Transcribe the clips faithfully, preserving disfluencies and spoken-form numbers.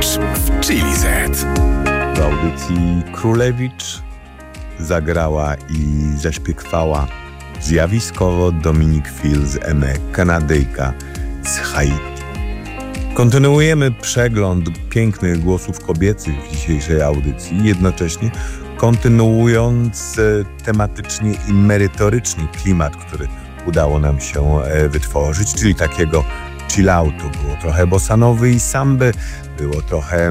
Królewicz w Chili Z. W audycji Królewicz zagrała i zaśpiewała zjawiskowo Dominique Fils-Aimé, Kanadyjka z Haiti. Kontynuujemy przegląd pięknych głosów kobiecych w dzisiejszej audycji, jednocześnie kontynuując tematycznie i merytorycznie klimat, który udało nam się wytworzyć, czyli takiego chilloutu. Było trochę bossanowy i samby, było trochę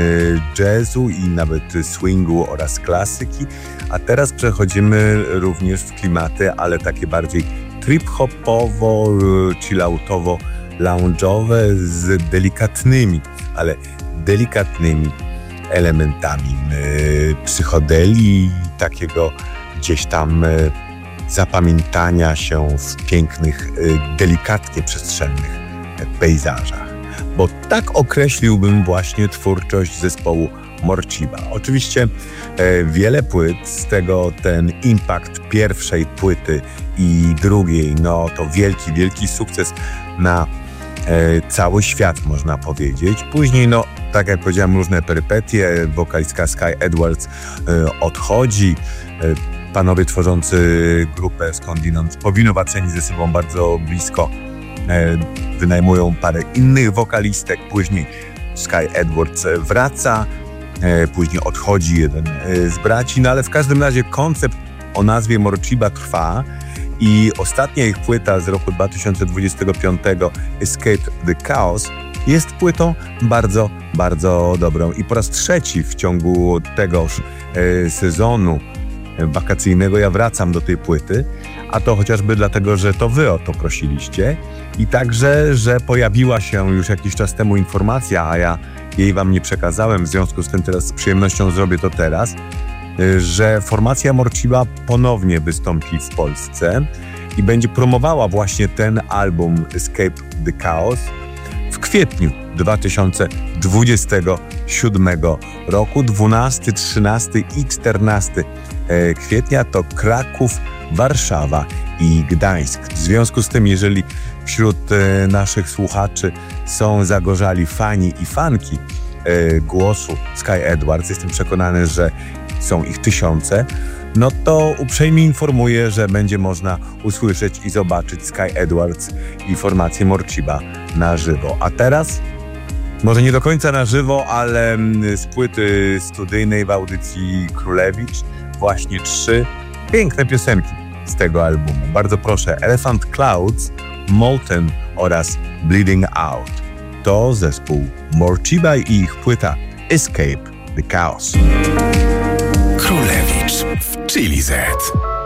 jazzu i nawet swingu oraz klasyki, a teraz przechodzimy również w klimaty, ale takie bardziej trip-hopowo, chilloutowo, lounge'owe z delikatnymi, ale delikatnymi elementami psychodelii, takiego gdzieś tam zapamiętania się w pięknych, delikatnie przestrzennych pejzażach. Bo tak określiłbym właśnie twórczość zespołu Morcheeba. Oczywiście e, wiele płyt, z tego ten impact pierwszej płyty i drugiej, no to wielki, wielki sukces na e, cały świat, można powiedzieć. Później, no tak jak powiedziałem, różne perypetie, wokalistka Sky Edwards e, odchodzi, e, panowie tworzący grupę skądinąd powinowaceni ze sobą bardzo blisko e, wynajmują parę innych wokalistek, później Sky Edwards wraca, e, później odchodzi jeden e, z braci, no ale w każdym razie koncept o nazwie Morcheeba trwa i ostatnia ich płyta z roku dwa tysiące dwudziestego piątego, Escape the Chaos, jest płytą bardzo, bardzo dobrą i po raz trzeci w ciągu tegoż e, sezonu wakacyjnego ja wracam do tej płyty, a to chociażby dlatego, że to wy o to prosiliście i także, że pojawiła się już jakiś czas temu informacja, a ja jej wam nie przekazałem, w związku z tym teraz z przyjemnością zrobię to teraz, że formacja Morcheeba ponownie wystąpi w Polsce i będzie promowała właśnie ten album Escape the Chaos w kwietniu dwa tysiące dwudziestego siódmego roku, dwunastego, trzynastego i czternastego kwietnia to Kraków, Warszawa i Gdańsk. W związku z tym, jeżeli wśród naszych słuchaczy są zagorzali fani i fanki głosu Sky Edwards, jestem przekonany, że są ich tysiące, no to uprzejmie informuję, że będzie można usłyszeć i zobaczyć Sky Edwards i formację Morcheeba na żywo. A teraz, może nie do końca na żywo, ale z płyty studyjnej w audycji Królewicz właśnie trzy piękne piosenki z tego albumu. Bardzo proszę, Elephant Clouds, Molten oraz Bleeding Out. To zespół Morcheeba i ich płyta Escape the Chaos. Królewicz w Chili Z.